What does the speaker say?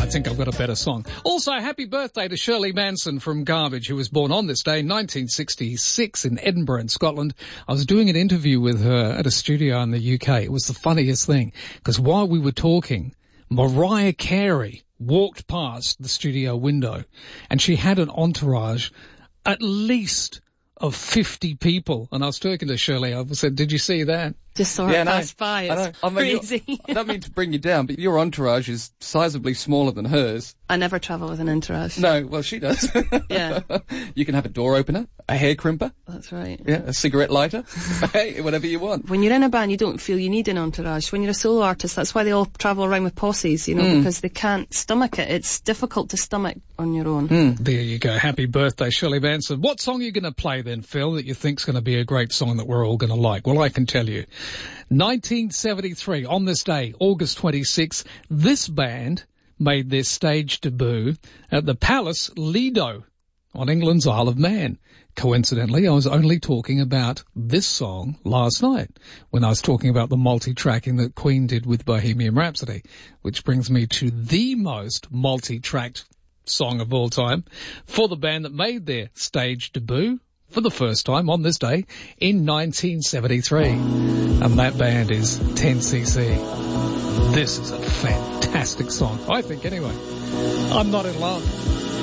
think I've got a better song. Also, happy birthday to Shirley Manson from Garbage, who was born on this day, 1966, in Edinburgh in Scotland. I was doing an interview with her at a studio in the UK. It was the funniest thing, because while we were talking, Mariah Carey walked past the studio window, and she had an entourage at least of 50 people. And I was talking to Shirley. I said, did you see that? Just saw it pass by. It's crazy. I don't mean to bring you down, but your entourage is sizably smaller than hers. I never travel with an entourage. No, well, she does. Yeah. You can have a door opener, a hair crimper. That's right. Yeah, a cigarette lighter. Hey, whatever you want. When you're in a band, you don't feel you need an entourage. When you're a solo artist, that's why they all travel around with posses, you know, because they can't stomach it. It's difficult to stomach on your own. There you go. Happy birthday, Shirley Manson. What song are you going to play then, Phil, that you think's going to be a great song that we're all going to like? Well, I can tell you. 1973, on this day, August 26, this band made their stage debut at the Palace Lido on England's Isle of Man. Coincidentally, I was only talking about this song last night when I was talking about the multi-tracking that Queen did with Bohemian Rhapsody, which brings me to the most multi-tracked song of all time for the band that made their stage debut for the first time on this day in 1973. And that band is 10cc. This is a fantastic song, I think anyway. I'm Not in Love.